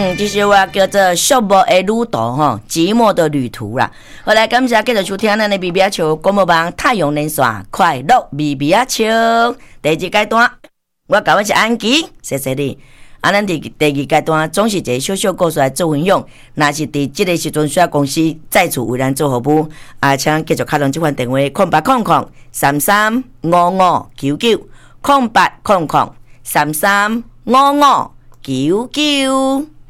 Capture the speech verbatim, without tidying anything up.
嗯，这是我叫做寂寞的旅途吼，寂寞的旅途啦。好来，感谢继续收听咱的咪咪球广播网太阳连线快乐咪咪球第二阶段。我甲我是安琪，谢谢你。啊，咱第第二阶段总是一个小小故事来做分享。若是伫即个时阵需要公司再次为咱做服务，啊，请继续开通这款电话：空八空空三三五五九九，空八空空三三五五九九。